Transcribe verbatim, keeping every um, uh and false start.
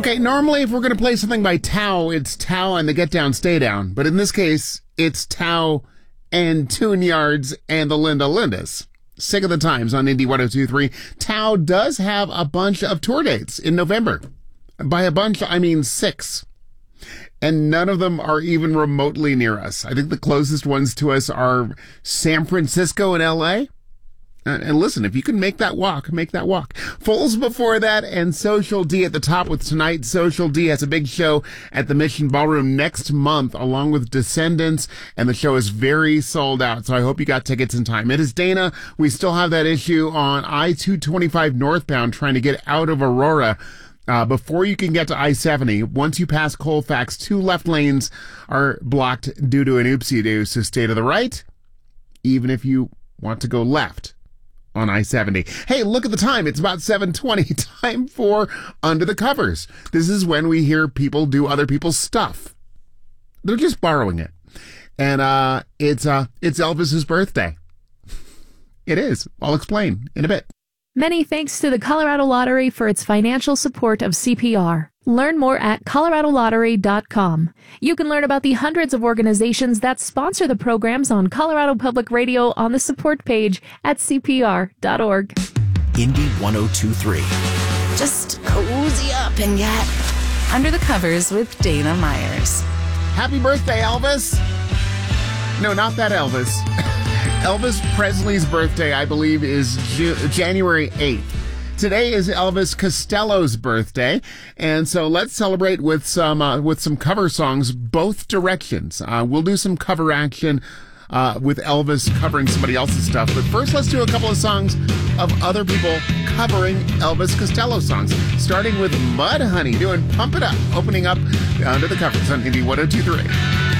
Okay, normally if we're going to play something by Tao, it's Tao and the Get Down, Stay Down. But in this case, it's Tao and Tune Yards and the Linda Lindas. Sick of the Times on Indie one oh two point three. Tao does have a bunch of tour dates in November. By a bunch, I mean six. And none of them are even remotely near us. I think the closest ones to us are San Francisco and L A. And listen, if you can make that walk, make that walk. Foles before that, and Social D at the top with tonight. Social D has a big show at the Mission Ballroom next month, along with Descendants, and the show is very sold out, so I hope you got tickets in time. It is Dana. We still have that issue on I two twenty-five northbound trying to get out of Aurora. Uh, before you can get to I seventy, once you pass Colfax, two left lanes are blocked due to an oopsie-doo, so stay to the right, even if you want to go left on I seventy. Hey, look at the time. It's about seven twenty. Time for Under the Covers. This is when we hear people do other people's stuff. They're just borrowing it. And uh, it's uh, it's Elvis's birthday. It is. I'll explain in a bit. Many thanks to the Colorado Lottery for its financial support of C P R. Learn more at colorado lottery dot com. You can learn about the hundreds of organizations that sponsor the programs on Colorado Public Radio on the support page at c p r dot org. Indie one oh two point three. Just cozy up and get under the covers with Dana Myers. Happy birthday, Elvis. No, not that Elvis. Elvis Presley's birthday, I believe, is Ju- January eighth. Today is Elvis Costello's birthday, and so let's celebrate with some uh, with some cover songs, both directions. Uh, we'll do some cover action uh, with Elvis covering somebody else's stuff, but first let's do a couple of songs of other people covering Elvis Costello songs, starting with Mudhoney doing Pump It Up, opening up Under the Covers on Indie one oh two point three.